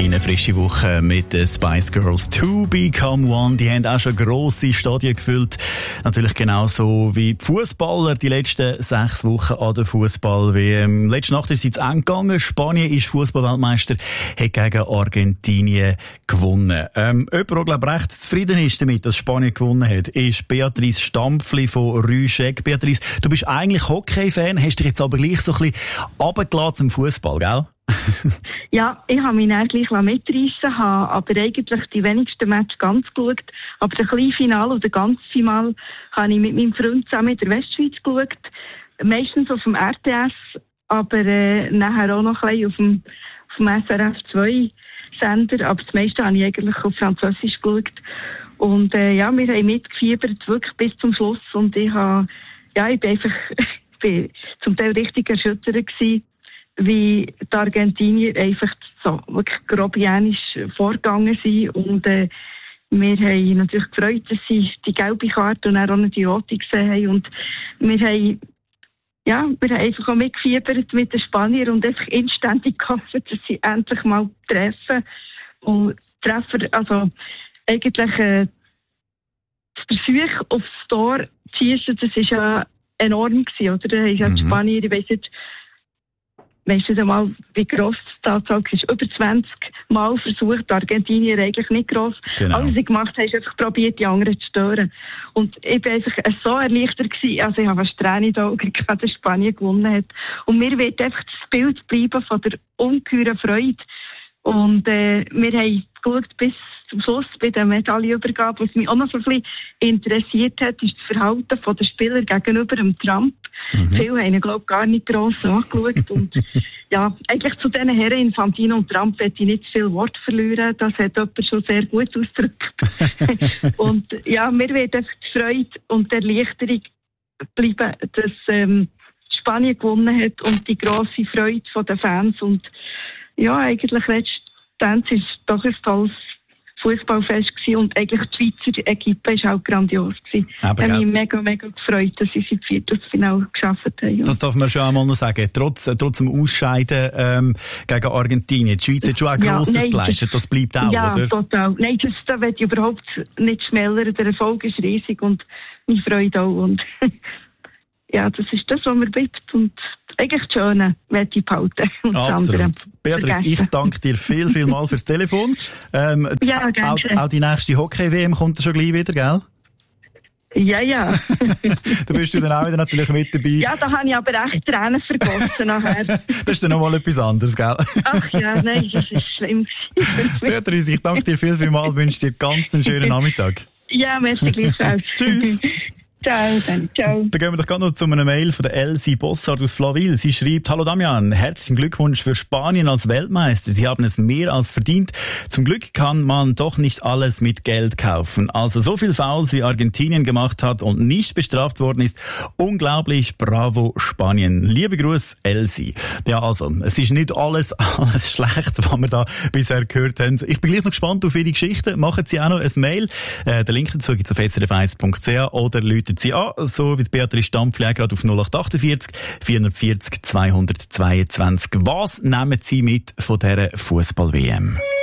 Eine frische Woche mit den Spice Girls To Become One. Die haben auch schon grosse Stadien gefüllt. Natürlich genauso wie die Fußballer die letzten 6 Wochen an der Fußball-WM. Letzte Nacht ist es zu Ende gegangen. Spanien ist Fußball-Weltmeister, hat gegen Argentinien gewonnen. Jemand, der, glaube ich, recht zufrieden ist damit, dass Spanien gewonnen hat, ist Beatrice Stampfli von Rüschegg. Beatrice, du bist eigentlich Hockey-Fan, hast dich jetzt aber gleich so ein bisschen runtergelassen zum Fußball, gell? Ja, ich habe mich dann gleich mitreissen, habe aber eigentlich die wenigsten Matches ganz geschaut. Aber das kleine Finale und das ganze Finale habe ich mit meinem Freund zusammen in der Westschweiz geschaut. Meistens auf dem RTS, aber nachher auch noch ein bisschen auf dem SRF 2 Sender. Aber das meiste habe ich eigentlich auf Französisch geschaut. Und ja, wir haben mitgefiebert, wirklich bis zum Schluss. Und ich bin zum Teil richtig erschüttert gewesen, wie die Argentinier einfach so wirklich grobianisch vorgegangen sind. Und wir haben natürlich gefreut, dass sie die gelbe Karte und dann auch noch die rote gesehen haben. Und wir haben einfach auch mitgefiebert mit den Spaniern und einfach inständig gehofft, dass sie endlich mal treffen. Und Treffer, also eigentlich der Versuch aufs Tor zu schiessen, das ist ja enorm gewesen, oder? Da haben ja die Spanier, ich weiss nicht, weisst du einmal, wie gross die Tatsache ist? Über 20 Mal versucht, die Argentinier eigentlich nicht gross. Genau. Alles, was sie gemacht haben, ist einfach probiert, die anderen zu stören. Und ich bin einfach so erleichtert gewesen, also ich habe fast Tränen in den Augen gehabt, dass Spanien gewonnen hat. Und mir wird einfach das Bild bleiben von der ungeheuren Freude. Und wir haben geschaut bis zum Schluss bei der Medaillenübergabe. Was mich auch noch so ein bisschen interessiert hat, ist das Verhalten der Spieler gegenüber dem Trump. Viele haben ihn, glaube ich, gar nicht gross angeschaut. Und ja, eigentlich zu diesen Herren Infantino und Trump werde ich nicht viel Wort verlieren. Das hat jemand schon sehr gut ausgedrückt. Und ja, mir wird einfach die Freude und die Erleichterung bleiben, dass Spanien gewonnen hat und die grosse Freude der Fans. Und ja, eigentlich letztendlich ist es doch ein tolles Fußballfest gewesen und eigentlich die Schweizer Equipe war auch grandios gewesen. Ich habe mich mega, mega gefreut, dass sie ins Viertelfinale geschafft haben. Das darf man schon einmal noch sagen. Trotz dem Ausscheiden gegen Argentinien. Die Schweiz hat schon auch Grosses geleistet. Das bleibt auch, ja, oder? Ja, total. Nein, da will ich überhaupt nicht schmälern. Der Erfolg ist riesig und meine Freude auch. Und ja, das ist das, was mir bleibt. Und eigentlich das Schöne möchte ich behalten. Absolut. Beatrice, ich danke dir viel mal fürs Telefon. Ja, gerne. Auch die nächste Hockey-WM kommt schon gleich wieder, gell? Ja. Da bist du dann auch wieder natürlich mit dabei. Ja, da habe ich aber echt Tränen vergossen nachher. Das ist dann nochmal etwas anderes, gell? Ach ja, nein, das ist schlimm. Beatrice, ich danke dir viel mal, wünsche dir ganz einen schönen Nachmittag. Ja, merci gleichfalls. Tschüss. Ciao. Dann gehen wir doch gerade noch zu einer Mail von der Elsie Bossard aus Flawil. Sie schreibt: Hallo Damian, herzlichen Glückwunsch für Spanien als Weltmeister. Sie haben es mehr als verdient. Zum Glück kann man doch nicht alles mit Geld kaufen. Also so viel Fouls wie Argentinien gemacht hat und nicht bestraft worden ist. Unglaublich, bravo Spanien. Liebe Gruß, Elsie. Ja, also, es ist nicht alles schlecht, was wir da bisher gehört haben. Ich bin gleich noch gespannt auf Ihre Geschichten. Machen Sie auch noch ein Mail. Den Link dazu gibt es auf srf1.ch oder läutet Sie an, so wie Beatrice Stampfli gerade auf 0848 440 222. Was nehmen Sie mit von dieser Fußball-WM?